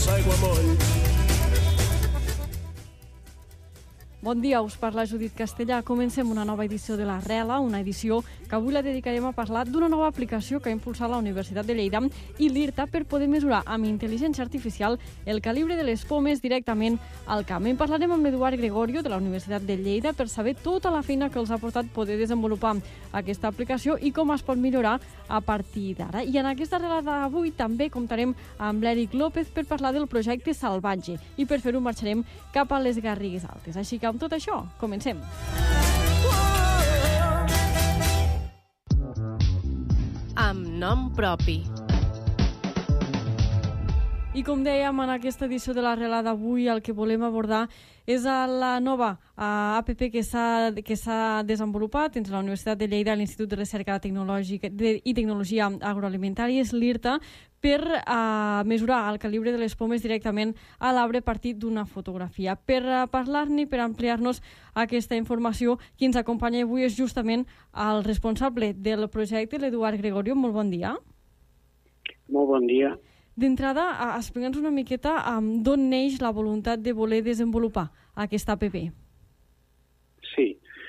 s'aiguamoll. Bon dia, us parla Judit Castellà. Comencem una nova edició de La Rela, una edició que avui la dedicarem a parlar d'una nova aplicació que ha impulsat la Universitat de Lleida i l'IRTA per poder mesurar amb intel·ligència artificial el calibre de les pomes directament al camp. En parlarem amb l'Eduard Gregorio de la Universitat de Lleida per saber tota la feina que els ha portat poder desenvolupar aquesta aplicació i com es pot millorar a partir d'ara. I en aquesta Rela d'avui també comptarem amb l'Eric López per parlar del projecte Salvatge i per fer-ho marxarem cap a les Garrigues Altes. Així que amb tot això, comencem. Amb nom propi. I com dèiem, en aquesta edició de la Rela d'avui el que volem abordar és la nova app que s'ha desenvolupat entre la Universitat de Lleida i l'Institut de Recerca Tecnològica i Tecnologia Agroalimentària, és l'IRTA, per mesurar el calibre de les pomes directament a l'arbre a partir d'una fotografia. Per parlar-ne, per ampliar-nos aquesta informació, qui ens acompanya avui és justament el responsable del projecte, l'Eduard Gregorio. Molt bon dia. Molt bon dia. D'entrada, explica'ns una miqueta d'on neix la voluntat de voler desenvolupar aquesta app. Sí,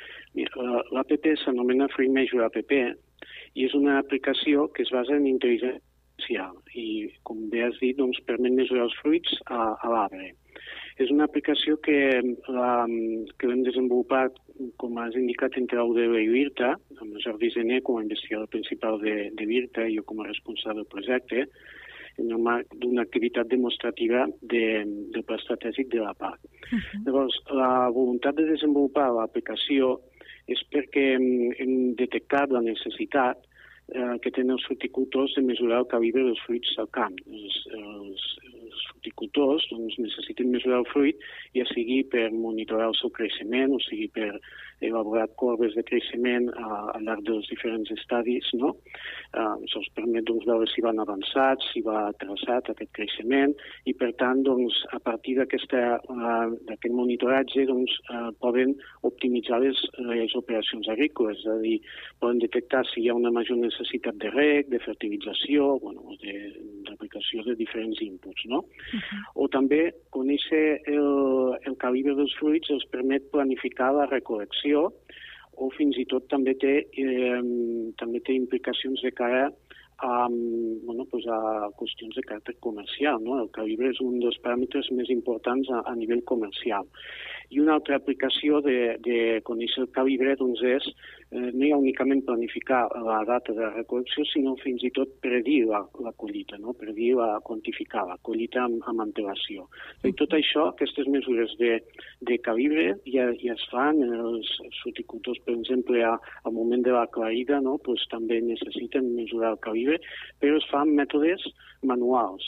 l'app s'anomena Fruit Measure App i és una aplicació que es basa en intel·ligència artificial i, com bé has dit, doncs, permet mesurar els fruits a l'arbre. És una aplicació que l'hem desenvolupat, com has indicat, entre la UDL i l'IRTA, amb el Jordi Zener com a investigador principal de l'IRTA i jo com a responsable del projecte, en el marc d'una activitat demostrativa del pla estratègic de la PAC. Llavors, la voluntat de desenvolupar l'aplicació és perquè hem detectat la necessitat que tenen els fruticultors de mesurar el calibre dels fruits al camp. Els fruticultors necessiten mesurar el fruit, ja sigui per monitorar el seu creixement, o sigui per elaborar corbes de creixement al llarg dels diferents estadis, no? Això els permet veure si van avançats, si va traçat aquest creixement, i per tant, a partir d'aquest monitoratge, poden optimitzar les operacions agrícoles, és a dir, poden detectar si hi ha una major necessitat de reg, de fertilització, d'aplicació de diferents inputs, no? O també conèixer el calibre dels fruits els permet planificar la recol·lecció o fins i tot també té implicacions de cara a qüestions de caràcter comercial, no? El calibre és un dels paràmetres més importants a nivell comercial. I una altra aplicació de conèixer el calibre és no ja únicament planificar la data de la recol·lecció, sinó fins i tot predir la collita, no? Predir, quantificar la collita amb antelació. I tot això, aquestes mesures de calibre ja es fan. Els fruticultors, per exemple, al moment de la clarida, no? També necessiten mesurar el calibre, però es fan mètodes manuals.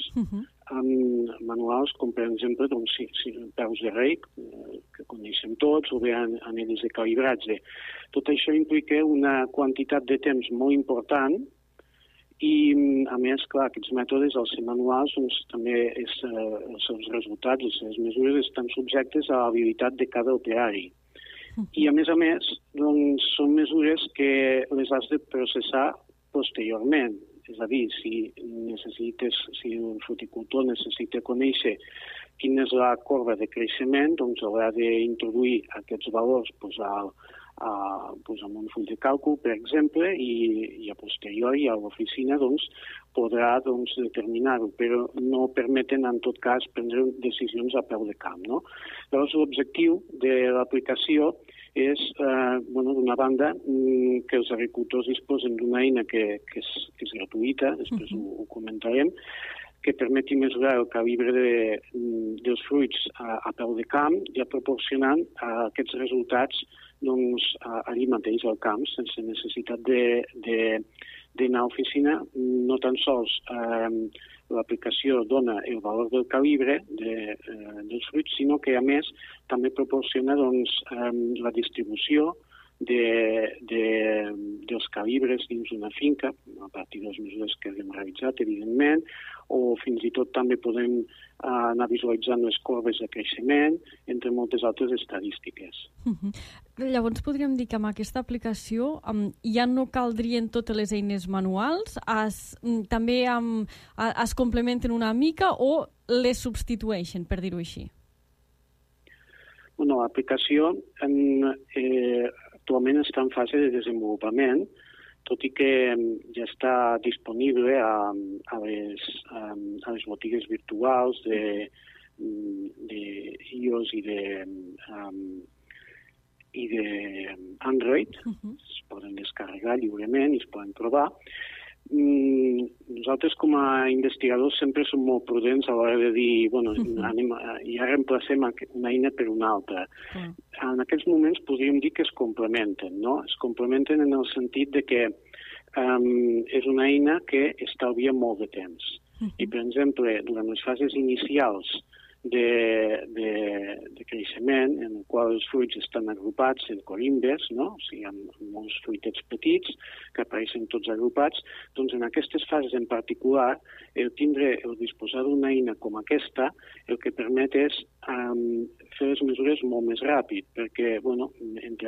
Manuals com, per exemple, peus de reg, que coneixem tots, o bé anells de calibratge. Tot això implica una quantitat de temps molt important i, a més, clar, aquests mètodes, al ser manuals, també els seus resultats, les seves mesures, estan subjectes a l'habilitat de cada operari. I, a més, són mesures que les has de processar posteriorment. És a dir, si el fruticultor necessita conèixer quina és la corba de creixement, haurà d'introduir aquests valors amb un full de càlcul, per exemple, i a posteriori a l'oficina podrà determinar-ho, però no permeten, en tot cas, prendre decisions a peu de camp, no? Llavors, l'objectiu de l'aplicació és, d'una banda, que els agricultors disposen d'una eina que és gratuïta, després ho comentarem, que permeti mesurar el calibre dels fruits a peu de camp, ja proporcionant aquests resultats allí mateix al camp, sense necessitat d'anar a oficina. No tan sols l'aplicació dona el valor del calibre dels fruits, sinó que, a més, també proporciona la distribució dels calibres dins una finca, a partir de les mesures que hem realitzat, evidentment, o fins i tot també podem anar visualitzant les corbes de creixement, entre moltes altres estadístiques. Llavors podríem dir que amb aquesta aplicació ja no caldrien totes les eines manuals, també es complementen una mica o les substitueixen, per dir-ho així? Bueno, l'aplicació actualment està en fase de desenvolupament, tot i que ja està disponible a les botigues virtuals d'iOS i d'Android. Es poden descarregar lliurement i es poden provar. Nosaltres com a investigadors sempre som molt prudents a l'hora de dir ja reemplacem una eina per una altra. En aquests moments podríem dir que es complementen, no? Es complementen en el sentit de que és una eina que estalvia molt de temps. I, per exemple, durant les fases inicials de creixement, en el qual els fruits estan agrupats en corimbes, no? O sigui, amb molts fruitets petits que apareixen tots agrupats, doncs en aquestes fases en particular, el disposar d'una eina com aquesta, el que permet és fer les mesures molt més ràpid, perquè, entre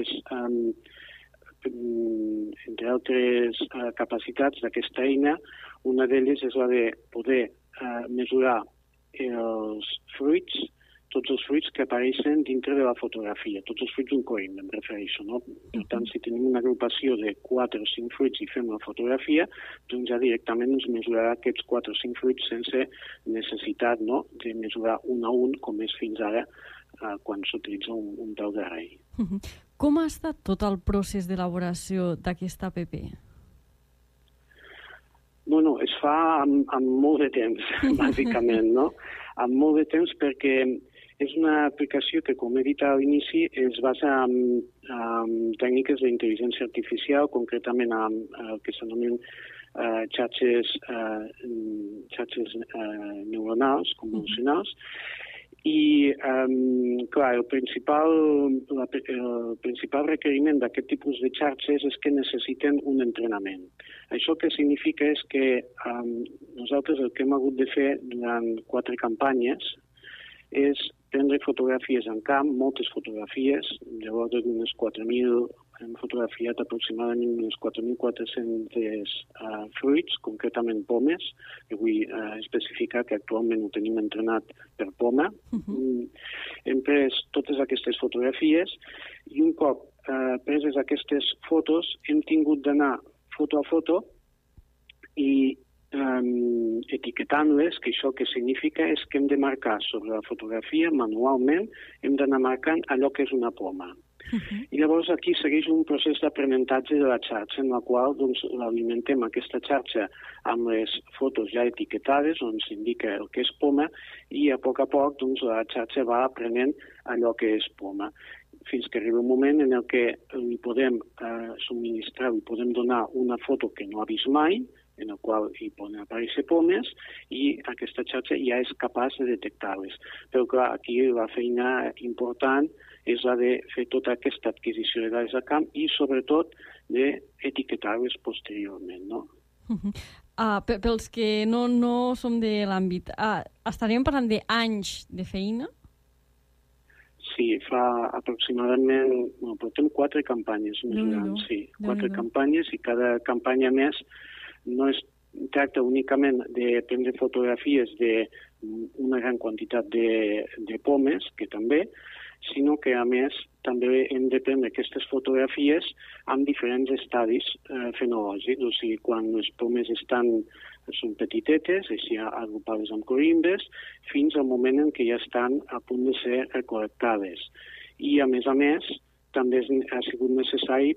altres capacitats d'aquesta eina, una d'elles és la de poder mesurar els fruits, tots els fruits que apareixen dintre de la fotografia, tots els fruits d'un corimbe, em refereixo, no? Per tant, si tenim una agrupació de 4 o 5 fruits i fem la fotografia, doncs ja directament ens mesurarà aquests 4 o 5 fruits sense necessitat, no?, de mesurar un a un, com és fins ara quan s'utilitza un peu de rei. Com ha estat tot el procés d'elaboració d'aquesta app? Bueno, es fa amb molt de temps, bàsicament, no? Amb molt de temps perquè és una aplicació que, com he dit a l'inici, es basa en tècniques d'intel·ligència artificial, concretament en el que s'anomenen xarxes neuronals, convolucionals, i, clar, el principal requeriment d'aquest tipus de xarxes és que necessiten un entrenament. Això què significa és que nosaltres el que hem hagut de fer durant 4 campanyes és prendre fotografies en camp, moltes fotografies, de l'ordre d'unes 4.000, hem fotografiat aproximadament unes 4.400 fruits, concretament pomes, que vull especificar que actualment ho tenim entrenat per poma. Hem pres totes aquestes fotografies i un cop preses aquestes fotos hem tingut d'anar foto a foto i etiquetant-les, que això que significa és que hem de marcar sobre la fotografia manualment, hem d'anar marcant allò que és una poma. I llavors aquí segueix un procés d'aprenentatge de la xarxa en la qual l'alimentem aquesta xarxa amb les fotos ja etiquetades on s'indica el que és poma i a poc la xarxa va aprenent allò que és poma fins que arriba un moment en el que li podem subministrar, li podem donar una foto que no ha vist mai, en el qual hi poden aparèixer pomes i aquesta xarxa ja és capaç de detectar-les. Però clar, aquí la feina important és la de fer tota aquesta adquisició de dades a camp i sobretot d'etiquetar-les posteriorment, no? Pels que no som de l'àmbit, estaríem parlant d'anys de feina? Sí, fa aproximadament, portem 4 campanyes mesurant, sí, 4 campanyes i cada campanya més no es tracta únicament de prendre fotografies d'una gran quantitat de pomes, que també, sinó que, a més, també hem de prendre aquestes fotografies amb diferents estadis fenològics, o sigui, quan les pomes són petitetes, així agrupades amb corimbes, fins al moment en què ja estan a punt de ser recol·lectades. I, a més, també ha sigut necessari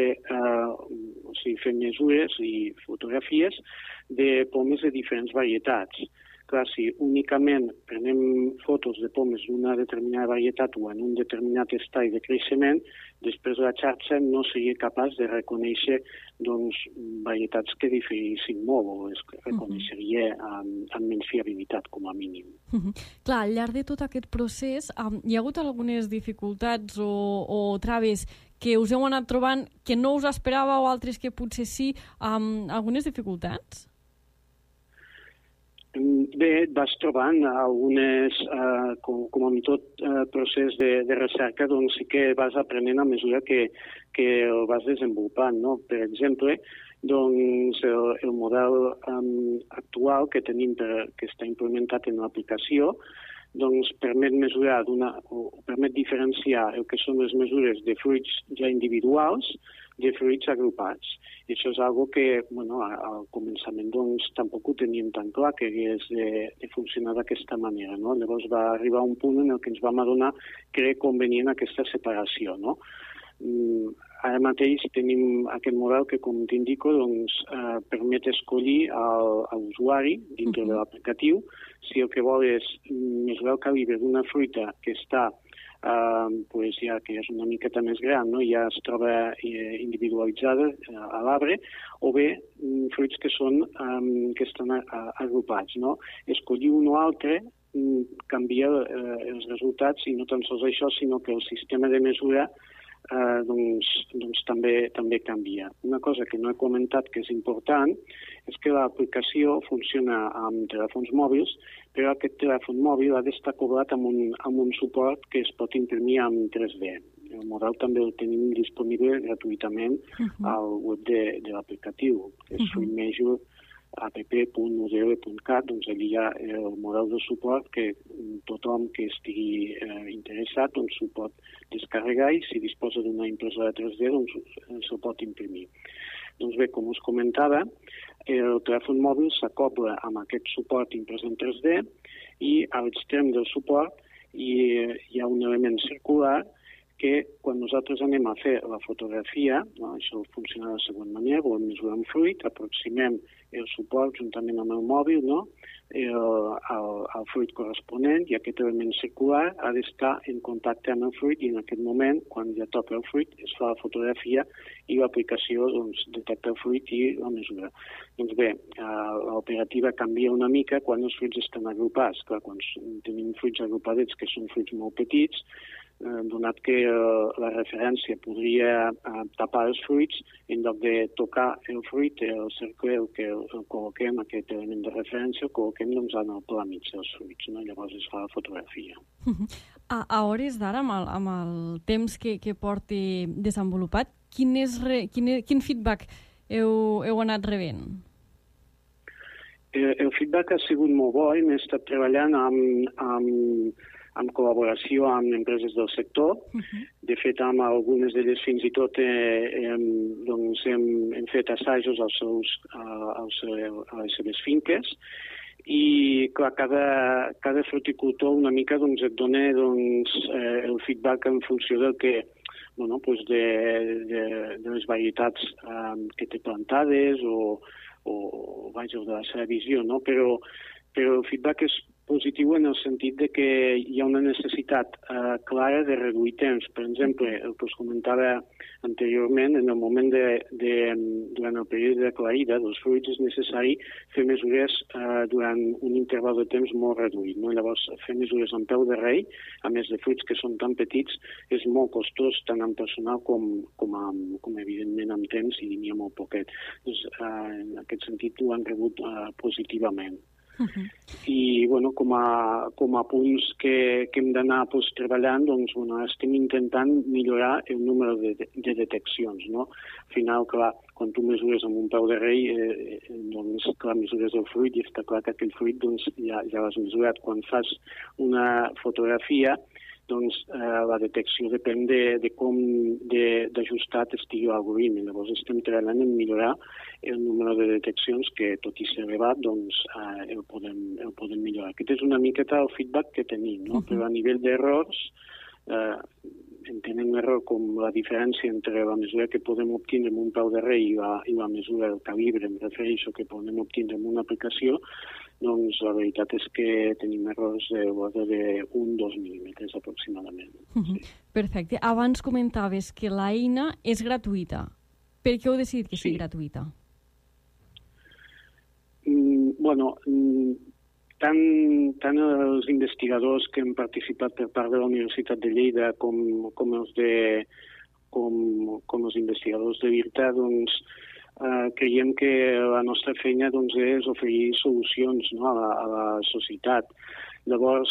fer mesures i fotografies de pomes de diferents varietats. Clar, si únicament prenem fotos de pomes d'una determinada varietat o en un determinat estadi de creixement, després la xarxa no seria capaç de reconèixer varietats que diferissin molt o es reconeixeria amb menys fiabilitat, com a mínim. Clar, al llarg de tot aquest procés hi ha hagut algunes dificultats o traves que us heu anat trobant que no us esperàveu o altres que potser sí, algunes dificultats? Bé, et vas trobant algunes, com en tot procés de recerca, doncs sí que vas aprenent a mesura que el vas desenvolupant, no? Per exemple, doncs el model actual que tenim que està implementat en l'aplicació doncs permet mesurar o permet diferenciar el que són les mesures de fruits ja individuals de fruits agrupats. I això és algo que, al començament doncs tampoc ho teníem tan clar que hagués de funcionar d'aquesta manera, no? Llavors va arribar un punt en el que ens vam adonar que era convenient aquesta separació, no? Ara mateix tenim aquest model que, com t'indico, doncs, permet escollir a l'usuari dintre de l'aplicatiu si el que vol és mesurar el calibre d'una fruita que està ja que és una miqueta més gran, no? Ja es troba individualitzada a l'arbre, o bé fruits que estan agrupats, no? Escollir un o altre canvia els resultats, i no tan sols això, sinó que el sistema de mesura també canvia. Una cosa que no he comentat que és important és que l'aplicació funciona amb telèfons mòbils, però aquest telèfon mòbil ha d'estar cobrat amb un suport que es pot imprimir en 3D. El model també el tenim disponible gratuïtament al web de l'aplicatiu, que és app.udl.cat, doncs allí hi ha el model de suport que tothom que estigui interessat doncs ho pot descarregar, i si disposa d'una impressora 3D doncs se'l pot imprimir. Doncs bé, com us comentava, el telèfon mòbil s'acopla amb aquest suport imprès en 3D, i a l'extrem del suport hi ha un element circular que quan nosaltres anem a fer la fotografia, això funciona de la següent manera, volem mesurar un fruit, aproximem el suport juntament amb el mòbil, al fruit corresponent, i aquest element circular ha d'estar en contacte amb el fruit, i en aquest moment, quan ja toca el fruit, es fa la fotografia i l'aplicació detecta el fruit i la mesura. Doncs bé, l'operativa canvia una mica quan els fruits estan agrupats. Clar, quan tenim fruits agrupadets, que són fruits molt petits, donat que la referència podria tapar els fruits, en lloc de tocar el fruit, el cercle que el col·loquem, aquest element de referència, el col·loquem en el pla mig dels fruits, no? Llavors es fa la fotografia. A hores d'ara, amb el temps que porti desenvolupat, quin feedback heu anat rebent? El feedback ha sigut molt bo, i hem estat treballant en col·laboració amb empreses del sector. De fet, amb algunes d'elles fins i tot hem fet assajos a les seves finques, i clar, cada fruticultor una mica et dona el feedback en funció del que de les varietats que té plantades o de la seva visió, no? Però el feedback és positiu en el sentit de que hi ha una necessitat clara de reduir temps. Per exemple, el que us comentava anteriorment, en el moment durant el període de claïda dels fruits és necessari fer mesures durant un interval de temps molt reduït, no? Llavors, fer mesures en peu de rei, a més de fruits que són tan petits, és molt costós tant en personal com evidentment en temps, i n'hi ha molt poquet. Doncs, en aquest sentit ho han rebut positivament. I com a punts que hem d'anar treballant, doncs estem intentant millorar el número de deteccions, no? Al final, clar, quan tu mesures amb un peu de rei, doncs clar, mesures el fruit i està clar que aquell fruit ja l'has mesurat. Quan fas una fotografia, doncs la detecció depèn de com d'ajustat estigui l'algoritme. Llavors estem treballant en millorar el número de deteccions, que tot i ser elevat, doncs el podem millorar. Aquest és una miqueta el feedback que tenim, no? Però a nivell d'errors, entenem l'error com la diferència entre la mesura que podem obtindre amb un peu de rei i la mesura del calibre, em refereixo, que podem obtindre amb una aplicació, doncs la veritat és que tenim errors de l'ordre d'1-2 mil·límetres aproximadament. Sí. Perfecte. Abans comentaves que l'eina és gratuïta. Per què heu decidit que sigui gratuïta? Tant els investigadors que han participat per part de la Universitat de Lleida com els investigadors de l'IRTA, doncs creiem que la nostra feina doncs, és oferir solucions, no, a la societat. Llavors,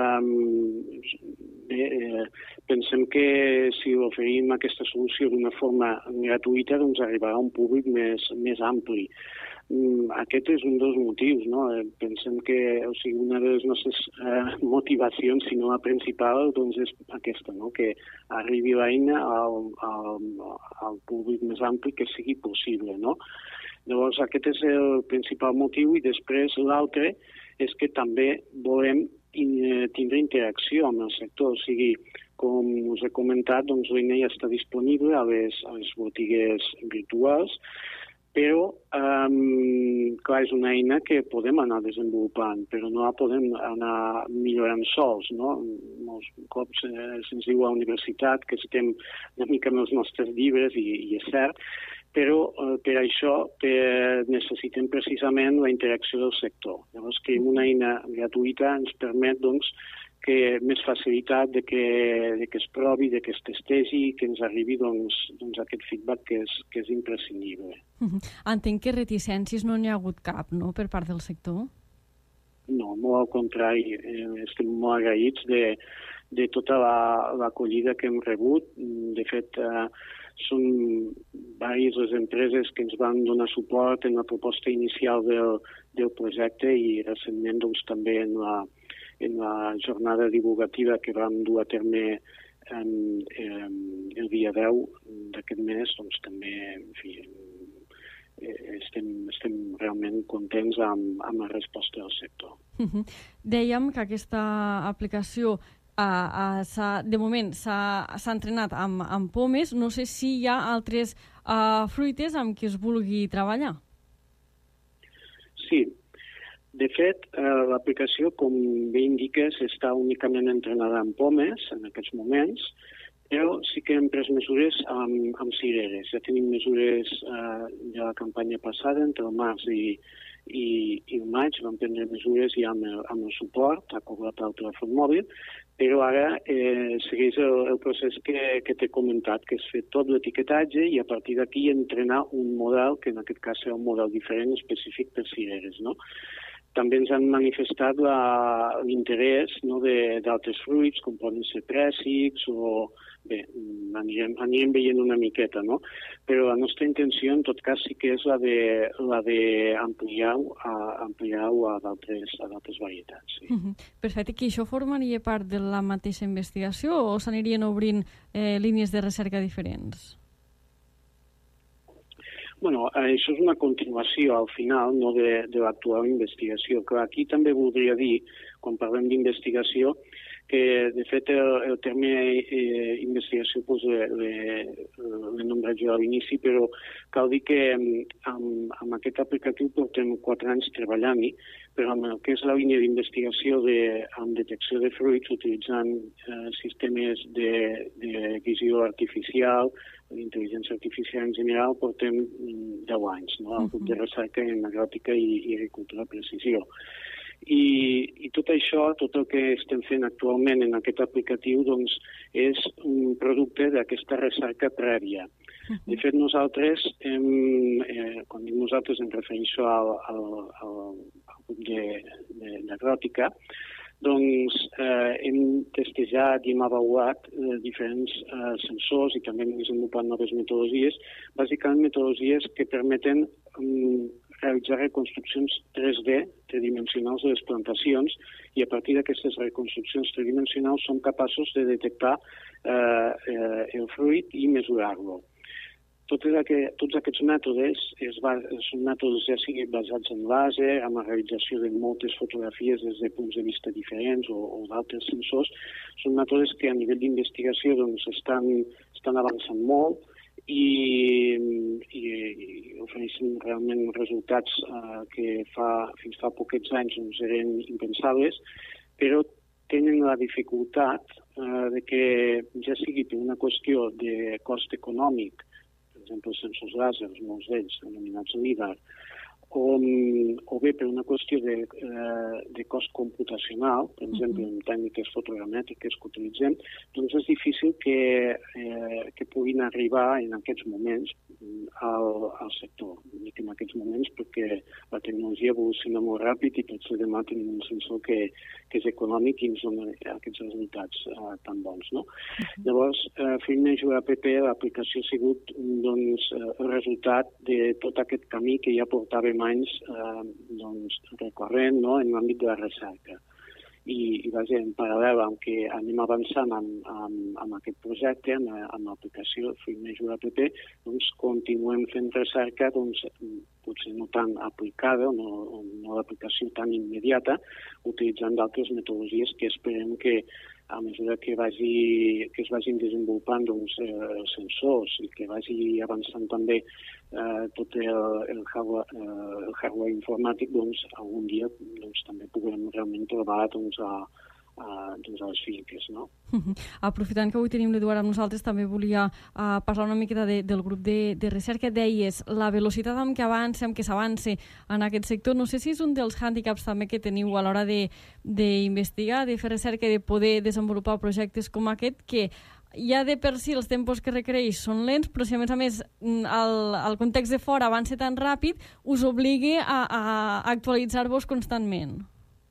pensem que si oferim aquesta solució d'una forma gratuïta, doncs arribarà a un públic més ampli. Aquest és un dels motius, no? Pensem que una de les nostres motivacions, si no la principal, doncs és aquesta, no? Que arribi l'eina al públic més ampli que sigui possible, no? Llavors, aquest és el principal motiu i després l'altre és que també volem tindre interacció amb el sector, o sigui, com us he comentat, doncs l'eina ja està disponible a les botigues virtuals, però, clar, és una eina que podem anar desenvolupant, però no la podem anar millorant sols, no? Molts cops se'ns diu a la universitat que estem una mica amb els nostres llibres, i és cert, però per això necessitem precisament la interacció del sector. Llavors, que una eina gratuïta ens permet, doncs, que més facilitat de que es provi, de que es testegi, que ens arribi doncs, aquest feedback que és imprescindible. Entenc que reticències no n'hi ha hagut cap, no?, per part del sector? No, molt al contrari. Estem molt agraïts de tota l'acollida que hem rebut. De fet, són diverses les empreses que ens van donar suport en la proposta inicial del projecte i recentment doncs, també en la jornada divulgativa que vam dur a terme el dia 10 d'aquest mes, doncs també, en fi, estem realment contents amb la resposta del sector. Dèiem que aquesta aplicació de moment s'ha entrenat amb pomes. No sé si hi ha altres fruites amb què es vulgui treballar. Sí. De fet, l'aplicació, com bé indiques, està únicament entrenada amb pomes en aquests moments, però sí que hem pres mesures amb cireres. Ja tenim mesures de la campanya passada, entre el març i el maig, vam prendre mesures ja amb el suport acoblat al telèfon mòbil, però ara segueix el procés que t'he comentat, que és fer tot l'etiquetatge i a partir d'aquí entrenar un model, que en aquest cas serà un model diferent, específic per cireres, no? També ens han manifestat l'interès d'altres fruits, com poden ser prèssics o... Bé, anirem veient una miqueta, no? Però la nostra intenció, en tot cas, sí que és la d'ampliar-ho a d'altres varietats. Sí. Perfecte. Que això formaria part de la mateixa investigació o s'anirien obrint línies de recerca diferents? Bueno, això és una continuació, al final, no, de l'actual investigació. Clar, aquí també voldria dir, quan parlem d'investigació, que, de fet, el terme investigació l'he nombrat jo a l'inici, però cal dir que amb aquest aplicatiu portem 4 anys treballant-hi, però amb el que és la línia d'investigació amb detecció de fruits, utilitzant sistemes de visió artificial, d'intel·ligència artificial en general, portem 10 anys, no? Al grup de recerca en agròtica i agricultura de precisió. I tot això, tot el que estem fent actualment en aquest aplicatiu, doncs, és un producte d'aquesta recerca prèvia. De fet, nosaltres, quan dic nosaltres em refereixo al grup d'agròtica, doncs hem testejat i hem avaluat diferents sensors i també hem desenvolupat noves metodologies, bàsicament metodologies que permeten realitzar reconstruccions 3D, tridimensionals de les plantacions, i a partir d'aquestes reconstruccions tridimensionals som capaços de detectar el fruit i mesurar-lo. Tots aquests mètodes són mètodes ja sigui basats en làser, amb la realització de moltes fotografies des de punts de vista diferents o d'altres sensors. Són mètodes que a nivell d'investigació doncs, estan avançant molt i ofereixen realment resultats que fins fa poquets anys doncs, eren impensables, però tenen la dificultat de que ja sigui per una qüestió de cost econòmic, per exemple, els sensors làsers, molts d'ells anomenats LIDAR, o bé per una qüestió de cost computacional, per exemple, en tècniques fotogramètriques que utilitzem, doncs és difícil que puguin arribar en aquests moments, al sector. Dic en aquests moments perquè la tecnologia evoluciona molt ràpid i potser demà tenim un sensor que és econòmic i ens dona aquests resultats tan bons. No? Llavors, Free-Measure app, l'aplicació ha sigut doncs, el resultat de tot aquest camí que ja portàvem anys recorrent, no? En l'àmbit de la recerca. I vaja, en paral·lel amb que anem avançant amb aquest projecte, amb l'aplicació Free-Measure app, doncs continuem fent recerca, doncs, potser no tan aplicada, no l'aplicació tan immediata, utilitzant d'altres metodologies que esperem que a mesura que es vagin desenvolupant doncs, els sensors i que vagi avançant també tot el hardware informàtic, doncs algun dia doncs, també puguem realment trobar doncs, a les finques, no? Aprofitant que avui tenim l'Eduard amb nosaltres, també volia parlar una miqueta del grup de recerca. Deies, la velocitat amb què s'avança en aquest sector, no sé si és un dels hàndicaps també que teniu a l'hora d'investigar, de fer recerca i de poder desenvolupar projectes com aquest, que ja de per si els tempos que requereix són lents, però si a més el context de fora avança tan ràpid, us obliga a actualitzar-vos constantment.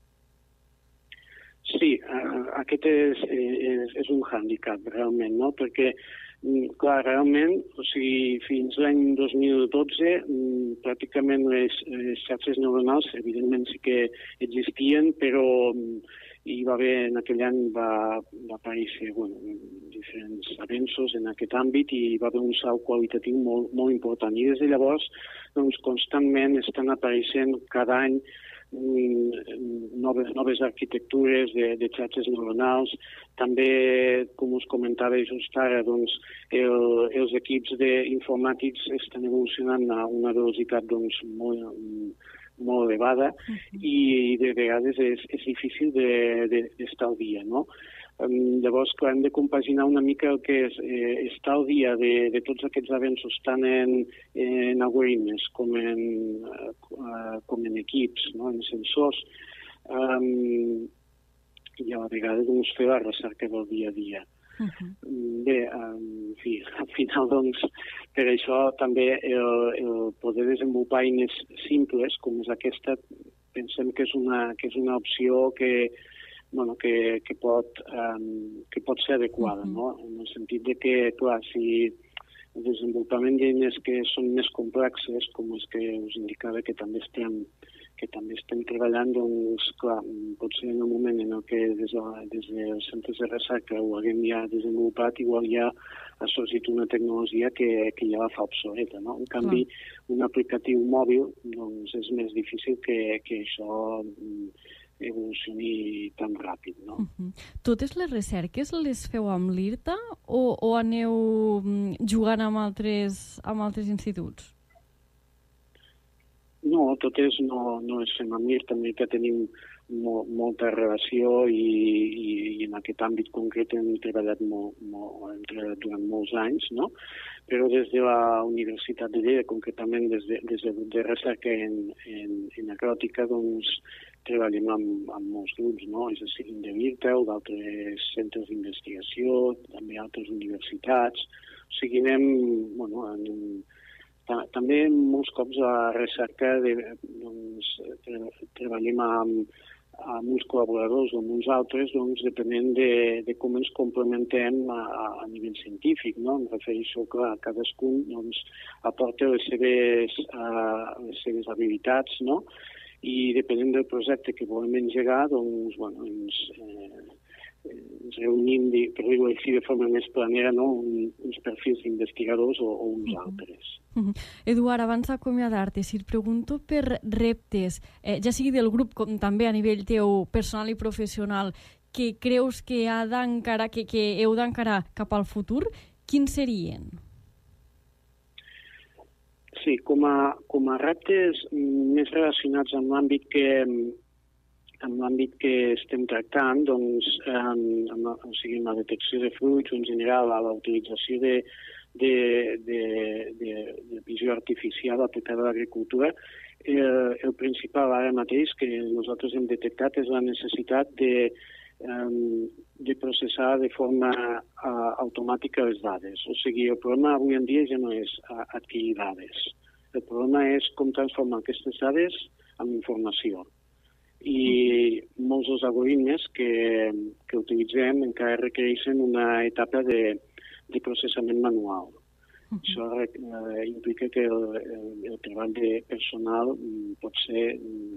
Sí, aquest és un hàndicap, realment, no? Perquè, clar, realment, o sigui, fins l'any 2012, pràcticament les xarxes neuronals, evidentment sí que existien, però hi va haver, en aquell any va aparèixer diferents avenços en aquest àmbit i hi va haver un salt qualitatiu molt important. I des de llavors, doncs, constantment estan apareixent cada any noves arquitectures de xarxes neuronals. També, com us comentava just ara, doncs, els equips informàtics estan evolucionant a una velocitat doncs, molt elevada i de vegades és difícil d'estar al dia, no? Llavors, clar, hem de compaginar una mica el que és estar al dia de tots aquests avenços, tant en algoritmes com en equips, no? En sensors, i a la vegada doncs, fer la recerca del dia a dia. Bé, en fi, al final, doncs, per això també el poder desenvolupar eines simples, com és aquesta, pensem que és una opció que pot ser adequada, no? En el sentit de que, clar, si el desenvolupament d'eines que són més complexes, com és que us indicava que també estem treballant, doncs, clar, potser en el moment en què des dels centres de recerca ho haguem ja desenvolupat, igual ja ha sorgit una tecnologia que ja la fa obsoleta, no? En canvi, un aplicatiu mòbil, doncs, és més difícil que això evolucioni tan ràpid, no? Totes les recerques les feu amb l'IRTA o aneu jugant amb altres instituts? No, totes no les fem amb l'IRTA, amb l'IRTA tenim molta relació i en aquest àmbit concret hem treballat durant molts anys, no? Però des de la Universitat de Lleida, concretament des del grup de recerca en agròtica, doncs treballem amb molts grups, no? És a dir, de l'IRTA o d'altres centres d'investigació, també altres universitats. O sigui, també molts cops a la recerca treballem amb uns col·laboradors o amb uns altres, doncs, depenent de com ens complementem a nivell científic, no? Em refereixo que cadascun doncs, aporta les seves habilitats, no? I depenent del projecte que volem engegar, doncs, ens reunim, per dir-ho així de forma més planera, no? Uns perfils d'investigadors o uns altres. Eduard, abans d'acomiadar-te, si et pregunto per reptes, ja sigui del grup com també a nivell teu personal i professional, que creus que heu d'encarar cap al futur, quins serien? Sí, com a reptes més relacionats amb l'àmbit que estem tractant, doncs, o sigui, amb la detecció de fruits o en general a la utilització de visió artificial aplicada a l'agricultura, el principal ara mateix que nosaltres hem detectat és la necessitat de processar de forma automàtica les dades. O sigui, el problema avui en dia ja no és adquirir dades. El problema és com transformar aquestes dades en informació. I molts dels algoritmes que utilitzem encara requereixen una etapa de processament manual. Això implica que el treball de personal pot ser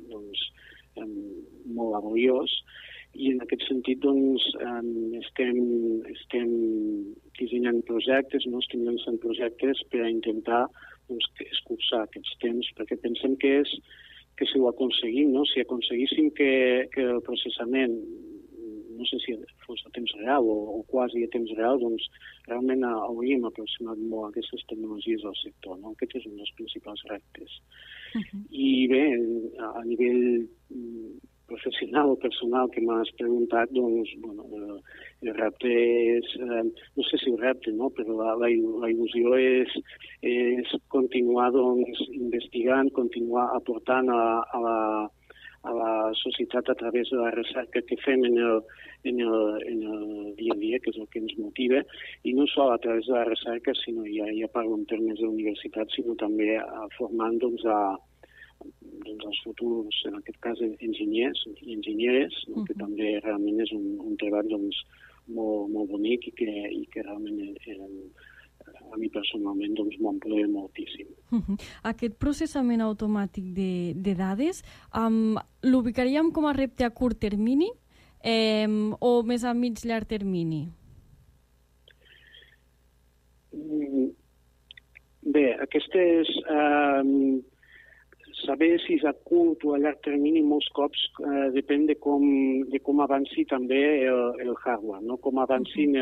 molt laboriós i en aquest sentit estem dissenyant projectes, estem llançant projectes per a intentar escurçar aquests temps, perquè pensem que si ho aconseguim, si aconseguíssim que el processament, no sé si fos a temps real o quasi a temps real, doncs realment hauríem aproximat molt aquestes tecnologies al sector. Aquest és un dels principals reptes. I bé, a nivell professional o personal que m'has preguntat, doncs, el repte és, no sé si el repte, però la il·lusió és continuar investigant, continuar aportant a la societat a través de la recerca que fem en el dia a dia, que és el que ens motiva, i no sols a través de la recerca, sinó ja parlo en termes d'universitat, sinó també formant els futurs, en aquest cas, enginyers i enginyeres, que també realment és un treball molt bonic i que realment a mi personalment m'omple moltíssim. Aquest processament automàtic de dades l'ubicaríem com a repte a curt termini o més a mig llarg termini? Bé, aquestes... Saber si és a curt o a llarg termini molts cops depèn de com avanci també el hardware, com avancin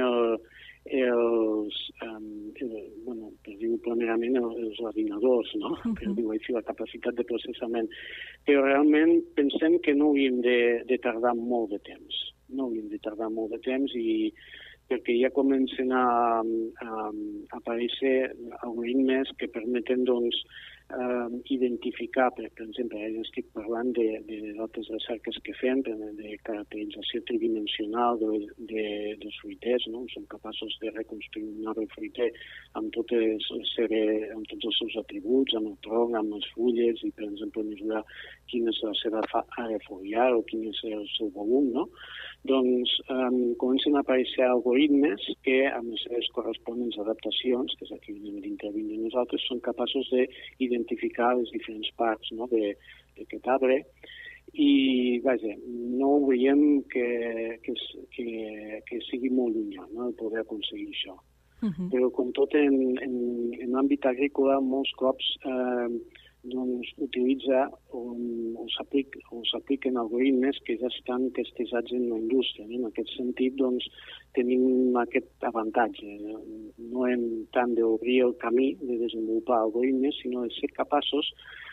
per dir-ho planerament, els ordinadors, per dir-ho així, la capacitat de processament. Però realment pensem que no hauríem de tardar molt de temps. No hauríem de tardar molt de temps perquè ja comencen a aparèixer algoritmes que permeten, identificar, per exemple, ja estic parlant d'altres recerques que fem, de caracterització tridimensional dels fruiters, som capaços de reconstruir un arbre fruiter amb tots els seus atributs, amb el tronc, amb les fulles, i, per exemple, mesurar quina és la seva àrea foliar o quin és el seu volum, doncs comencen a aparèixer algoritmes que, amb les seves corresponents adaptacions, que és aquí on intervim nosaltres, són capaços d'identificar les diferents parts d'aquest arbre i, vaja, no veiem que sigui molt llunyà el poder aconseguir això. Però, com tot en l'àmbit agrícola, molts cops utilitza o s'apliquen algoritmes que ja estan testejats en la indústria. En aquest sentit, tenim aquest avantatge. No hem tant d'obrir el camí de desenvolupar algoritmes, sinó de ser capaços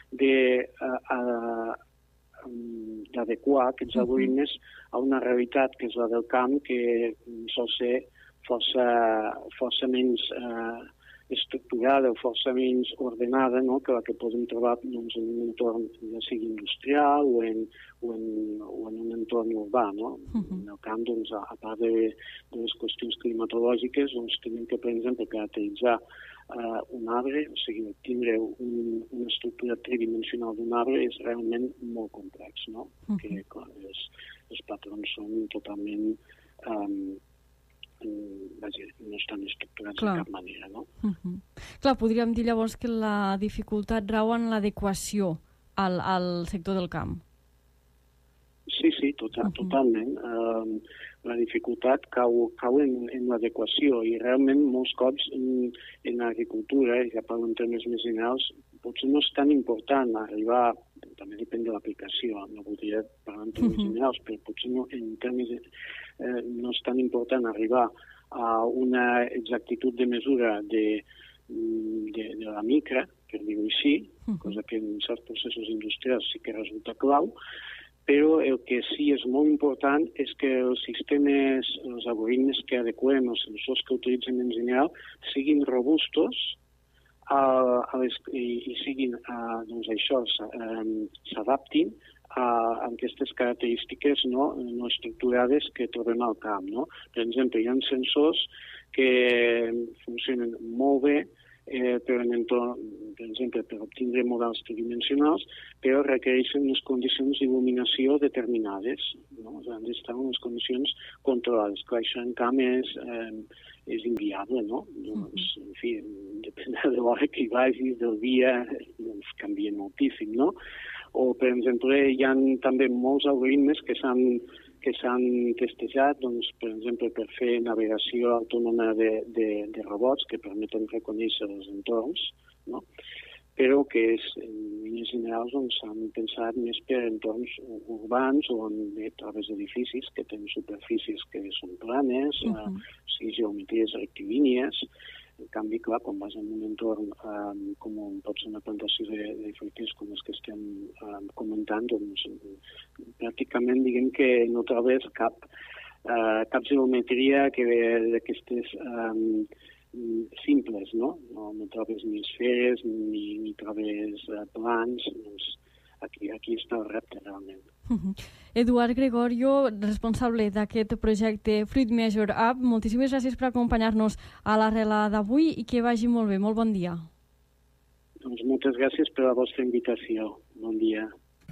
d'adequar aquests algoritmes a una realitat que és la del camp, que sol ser força menys estructurada o força menys ordenada que la que podem trobar en un entorn, ja sigui industrial o en un entorn urbà. En el camp, a part de les qüestions climatològiques, tenim que, per exemple, caracteritzar un arbre, o sigui, tindre una estructura tridimensional d'un arbre és realment molt complex, que els patrons són totalment no estan estructurats de cap manera, Clar, podríem dir llavors que la dificultat rau en l'adequació al sector del camp. Sí, totalment. La dificultat cau en l'adequació i realment molts cops en l'agricultura, ja parlo en termes més generals, potser no és tan important arribar, també depèn de l'aplicació, no voldria parlar en termes generals, però potser en termes no és tan important arribar a una exactitud de mesura de la micra, per dir-ho així, cosa que en certs processos industrials sí que resulta clau, però el que sí és molt important és que els sistemes, els algoritmes que adequem, els sensors que utilitzem en general, siguin robustos i siguin, s'adaptin amb aquestes característiques no estructurades que trobem al camp. No? Per exemple, hi ha sensors que funcionen molt bé per exemple, per obtindre models tridimensionals, però requereixen unes condicions d'il·luminació determinades. No? Han d'estar en unes condicions controlades. Clar, això en camp és inviable, no? Doncs, en fi, depèn de l'hora que hi vagis, del dia, doncs canvia moltíssim, no? O, per exemple, hi ha també molts algoritmes que s'han testejat, doncs, per exemple, per fer navegació autònoma de robots que permeten reconèixer els entorns, no? Però que en línies generals s'han pensat més per entorns urbans o a través d'edificis que tenen superfícies que són planes, geometries rectilínies. En canvi, clar, quan vas en un entorn com pot ser una plantació de fruiters com les que estem comentant, doncs pràcticament diguem que no trobes cap geometria que d'aquestes simples, no? No trobes ni esferes ni trobes plans, doncs aquí està el repte realment. Eduard Gregorio, responsable d'aquest projecte Fruit Measure Up, moltíssimes gràcies per acompanyar-nos a l'Arrela d'avui i que vagi molt bé. Molt bon dia. Doncs moltes gràcies per la vostra invitació. Bon dia.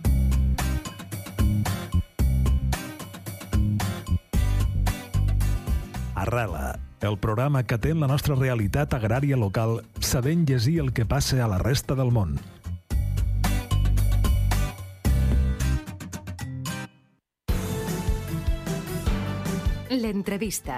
Arrela, el programa que atén la nostra realitat agrària local, sabent llegir el que passa a la resta del món. L'entrevista.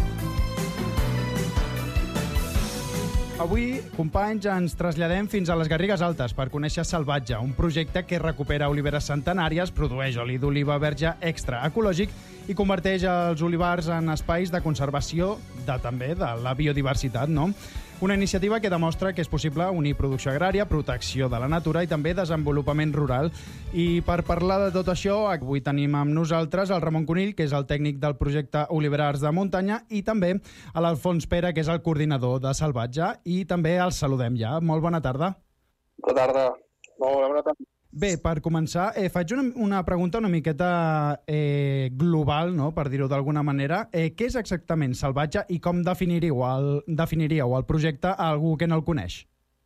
Avui, companys, ens traslladem fins a les Garrigues Altes per conèixer Salvatge, un projecte que recupera oliveres centenàries, produeix oli d'oliva verge extra ecològic i converteix els olivars en espais de conservació també de la biodiversitat, no? Una iniciativa que demostra que és possible unir producció agrària, protecció de la natura i també desenvolupament rural. I per parlar de tot això, avui tenim amb nosaltres el Ramon Conill, que és el tècnic del projecte Oliverars de Muntanya, i també a l'Alfons Pera, que és el coordinador de Salvatge, i també el saludem ja. Molt bona tarda. Bona tarda. Molt bona tarda. Bé, per començar, faig una pregunta una miqueta global, no?, per dir-ho d'alguna manera. Què és exactament Salvatge i com definiríeu el projecte a algú que no el coneix?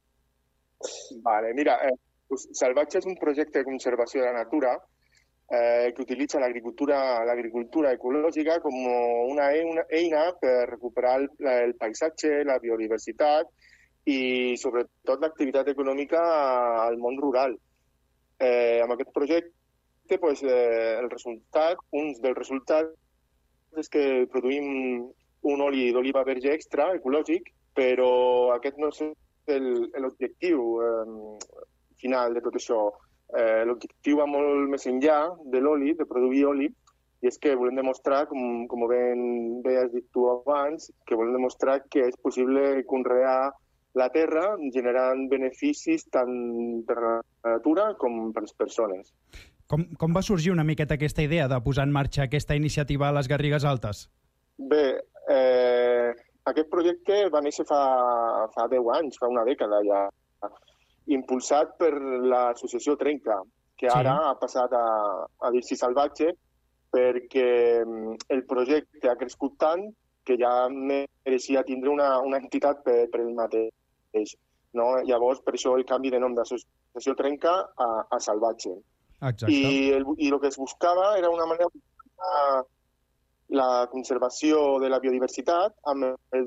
Vale, mira, Salvatge és un projecte de conservació de la natura que utilitza l'agricultura ecològica com una eina per recuperar el paisatge, la biodiversitat i, sobretot, l'activitat econòmica al món rural. Amb aquest projecte, un dels resultats és que produïm un oli d'oliva verge extra, ecològic, però aquest no és l'objectiu final de tot això. L'objectiu va molt més enllà de l'oli, de produir oli, i és que volem demostrar, com bé has dit tu abans, que volem demostrar que és possible conrear la terra generant beneficis tant per la natura com per les persones. Com va sorgir una miqueta aquesta idea de posar en marxa aquesta iniciativa a les Garrigues Altes? Bé, aquest projecte va néixer fa 10 anys, fa una dècada ja, impulsat per l'associació Trenca, que ara ha passat a dir-s'hi Salvatge, perquè el projecte ha crescut tant que ja mereixia tindre una entitat per ell mateix. No? Llavors, per això el canvi de nom d'associació Trenca a Salvatge. Exacte. I el que es buscava era una manera de la conservació de la biodiversitat amb el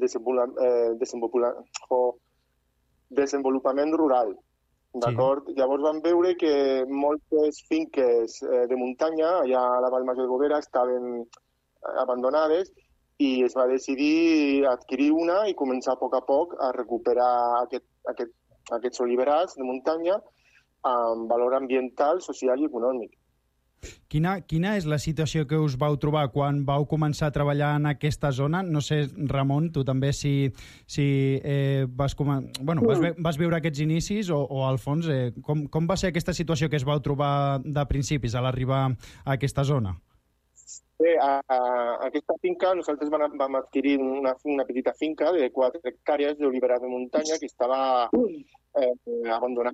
desenvolupament rural. D'acord? Sí. Llavors vam veure que moltes finques de muntanya, allà a la Vall Major de Bovera, estaven abandonades i es va decidir adquirir una i començar a poc a recuperar aquests oliverars de muntanya amb valor ambiental, social i econòmic. Quina és la situació que us vau trobar quan vau començar a treballar en aquesta zona? No sé, Ramon, tu també si vas viure aquests inicis o Alfons, com va ser aquesta situació que es vau trobar de principis a l'arribar a aquesta zona? Bé, a aquesta finca nosaltres vam adquirir una petita finca de 4 hectàrees d'oliverar de muntanya que estava abandonada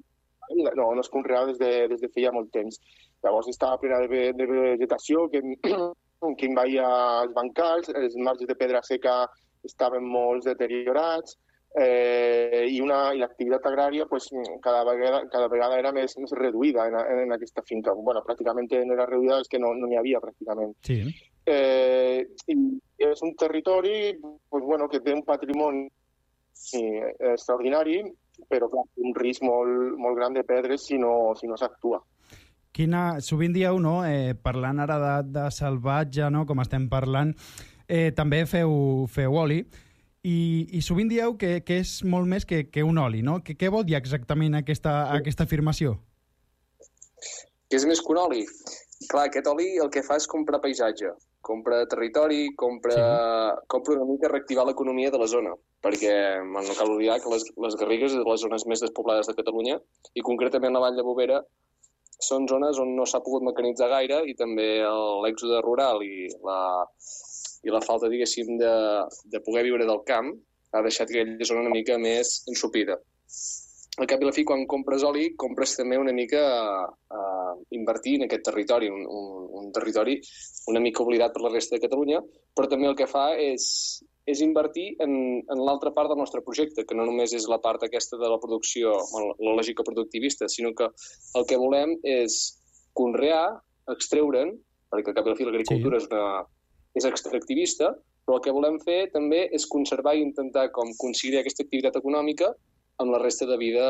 no es conreava des de feia molt temps. Llavors estava plena de vegetació que envaïa els bancals, els marges de pedra seca estaven molt deteriorats, i l'activitat agrària cada vegada era més reduïda en aquesta finca. Bueno, pràcticament no era reduïda, és que no n'hi havia pràcticament. Sí. I és un territori que té un patrimoni extraordinari, però clar, un risc molt gran de perdre's si no s'actua. Sovint dieu, no, parlant ara de salvatge, no, com estem parlant, també feu oli, i sovint dieu que és molt més que un oli, no? Què vol dir exactament aquesta afirmació? Que és més que un oli? Clar, aquest oli el que fa és comprar paisatge, compra territori, compra una mica reactivar l'economia de la zona, perquè no cal oblidar que les Garrigues és de les zones més despoblades de Catalunya i concretament la Vall de Bovera són zones on no s'ha pogut mecanitzar gaire i també l'èxode rural i la falta, diguéssim, de poder viure del camp ha deixat aquella zona una mica més ensopida. Al cap i la fi, quan compres oli, compres també una mica invertir en aquest territori, un territori una mica oblidat per la resta de Catalunya, però també el que fa és invertir en l'altra part del nostre projecte, que no només és la part aquesta de la producció, la lògica productivista, sinó que el que volem és conrear, extreure'n, perquè al cap i la fi l'agricultura és extractivista, però el que volem fer també és conservar i intentar com conciliar aquesta activitat econòmica amb la resta de vida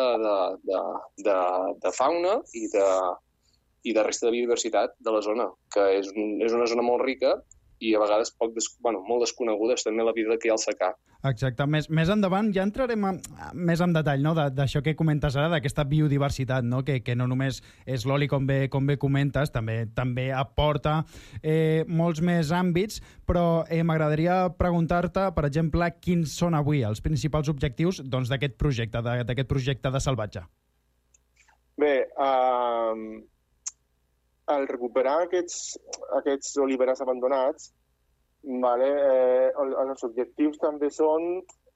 de fauna i de resta de biodiversitat de la zona, que és una zona molt rica i a vegades molt desconeguda és també la vida que hi ha al secà. Exacte. Més endavant ja entrarem més en detall, no? D'això que comentes ara, d'aquesta biodiversitat, no? Que no només és l'oli, com bé comentes, també aporta molts més àmbits, però m'agradaria preguntar-te, per exemple, quins són avui els principals objectius d'aquest projecte de salvatge. Bé, al recuperar aquests oliverars abandonats, els objectius també són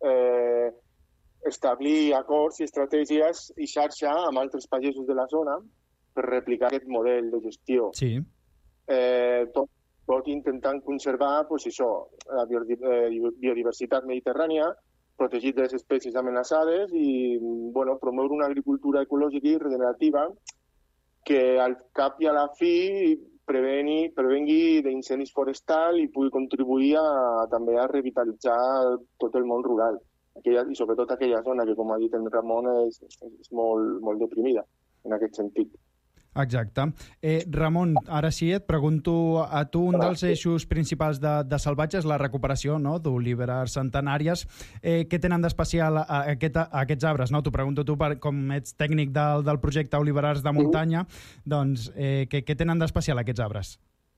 establir acords i estratègies i xarxa amb altres pagesos de la zona per replicar aquest model de gestió. Sí. Tot intentant conservar la biodiversitat mediterrània, protegir les espècies amenaçades i promoure una agricultura ecològica i regenerativa que al cap i a la fi prevengui d'incendis forestals i pugui contribuir també a revitalitzar tot el món rural, i sobretot aquella zona que, com ha dit en Ramon, és molt deprimida en aquest sentit. Exacte. Ramon, ara sí, et pregunto a tu, un dels eixos principals de salvatge és la recuperació d'oliveres centenàries. Què tenen d'especial aquests arbres? T'ho pregunto tu, com ets tècnic del projecte Oliverars de Muntanya, doncs què tenen d'especial aquests arbres?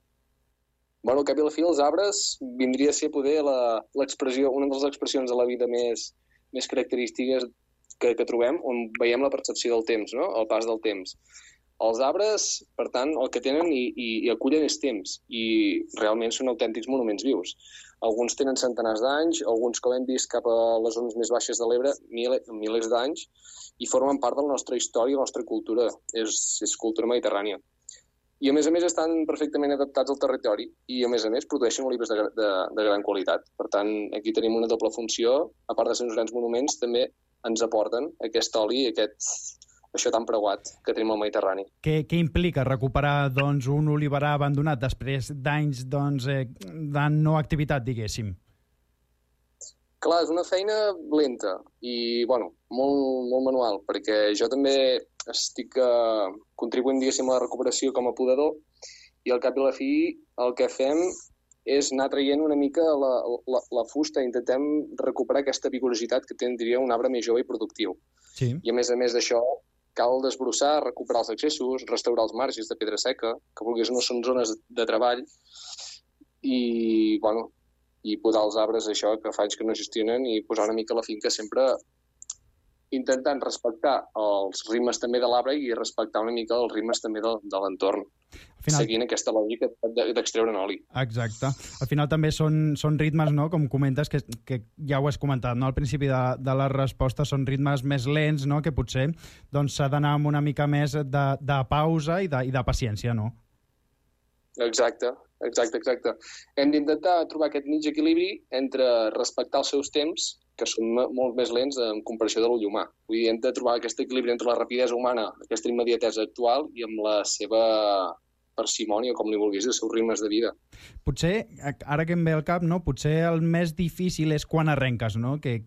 Al cap i a la fi, els arbres vindria a ser poder l'expressió, una de les expressions de la vida més característiques que trobem, on veiem la percepció del temps, el pas del temps. Els arbres, per tant, el que tenen i acullen és temps, i realment són autèntics monuments vius. Alguns tenen centenars d'anys, alguns, com hem vist, cap a les zones més baixes de l'Ebre, milers d'anys, i formen part de la nostra història i la nostra cultura. És cultura mediterrània. I, a més, estan perfectament adaptats al territori i, a més, produeixen olives de gran qualitat. Per tant, aquí tenim una doble funció. A part de ser uns grans monuments, també ens aporten aquest oli i això tan preuat que tenim al Mediterrani. Què implica recuperar un oliverar abandonat després d'anys de no activitat, diguéssim? Clar, és una feina lenta i, molt manual, perquè jo també estic contribuint, diguéssim, a la recuperació com a podador i al cap i a la fi el que fem és anar traient una mica la fusta, intentem recuperar aquesta vigorositat que tindria un arbre més jove i productiu. Sí. I a més d'això, cal desbrossar, recuperar els accessos, restaurar els marges de pedra seca, que vulguis no són zones de treball, i podar els arbres, això, que fa anys que no gestionen, i posar una mica la finca sempre intentant respectar els ritmes també de l'arbre i respectar una mica els ritmes també de l'entorn, seguint aquesta lògica d'extreure'n oli. Exacte. Al final també són ritmes, no?, com comentes, que ja ho has comentat, no?, al principi de la resposta, són ritmes més lents, no?, que potser s'ha d'anar amb una mica més de pausa i de paciència, no? Exacte. Hem d'intentar trobar aquest mig equilibri entre respectar els seus temps, que són molt més lents en comparació de l'ull humà. Vull dir, hem de trobar aquest equilibri entre la rapidesa humana, aquesta immediatesa actual, i amb la seva parsimònia, com li vulguis, els seus ritmes de vida. Potser, ara que em ve al cap, no? Potser el més difícil és quan arrenques, no? Que